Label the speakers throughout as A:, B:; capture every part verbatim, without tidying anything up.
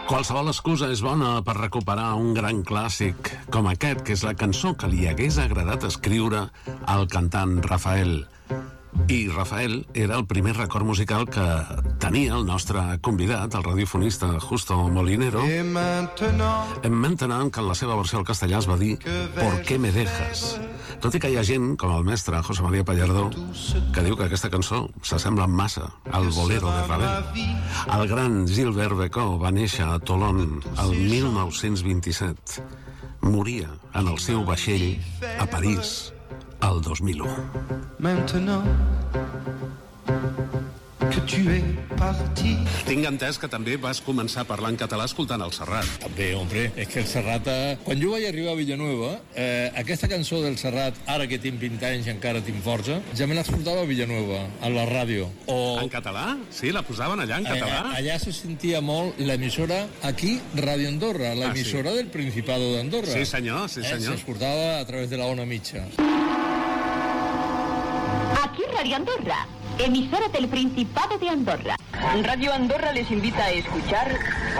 A: Qualsevol excusa és bona per recuperar un gran clàssic com aquest, que és la cançó que li hagués agradat escriure al cantant Rafael. I Rafael era el primer record musical que tenia el nostre convidat, el radiofonista Justo Molinero, en Maintenant, que en la seva versió al castellà es va dir ¿Por qué me dejas? Tot i que hi ha gent, com el mestre José María Pallardó, que diu que aquesta cançó s'assembla massa al bolero de Ravel. El gran Gilbert Bécaud va néixer a Toulon el mil nou-cents vint-i-set. Moria en el seu vaixell a París el dos mil u.
B: Maintenant que tu es parti.
A: Tinc entès que també vas començar a parlar en català escoltant el Serrat.
C: També, hombre, és que el Serrat... Eh... Quan jo vaig arribar a Villanueva, eh, aquesta cançó del Serrat, ara que tinc vint anys i encara tinc força, ja me l'escoltava a Villanueva, a la ràdio. O...
A: En català? Sí, la posaven allà en català?
C: Allà, allà se sentia molt l'emissora, aquí, Ràdio Andorra, l'emissora ah, sí. del Principado d'Andorra.
A: Sí, senyor, sí, senyor.
C: Eh, s'escoltava a través de la ona mitja.
D: Aquí Radio Andorra, emisora del Principado de Andorra.
E: Radio Andorra les invita a escuchar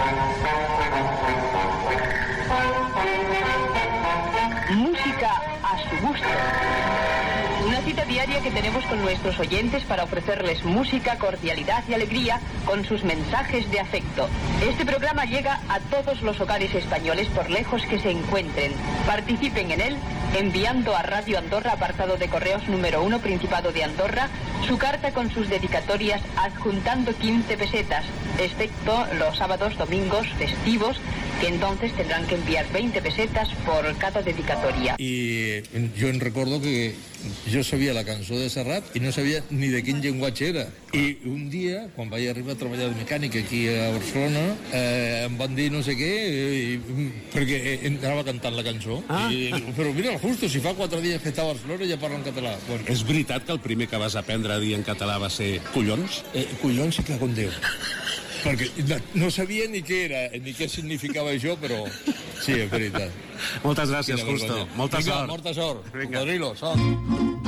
E: música a su gusto. Una cita diaria que tenemos con nuestros oyentes para ofrecerles música, cordialidad y alegría con sus mensajes de afecto. Este programa llega a todos los hogares españoles por lejos que se encuentren. Participen en él enviando a Radio Andorra, apartado de correos número uno, Principado de Andorra, su carta con sus dedicatorias adjuntando quince pesetas, excepto los sábados, domingos, festivos, que entonces tendrán que enviar veinte pesetas por cada dedicatoria.
C: I jo en recordo que jo sabia la cançó de Serrat i no sabia ni de quin llenguatge era. I un dia, quan vaig arribar a treballar de mecànic aquí a Barcelona, eh, em van dir no sé què, eh, perquè anava cantant la cançó. Ah. I, però mira, justo, si fa quatre dies que està a Barcelona ja parla en català. Bueno.
A: És veritat que el primer que vas aprendre a dir en català va ser collons?
C: Eh, collons i clar com Déu. Perquè no, no sabia ni què era, ni què significava això, però sí, és veritat.
A: Moltes gràcies, Justo. Molta
C: Vinga,
A: sort.
C: molta sort.
A: Vinga.
C: Cocodrilo, sort.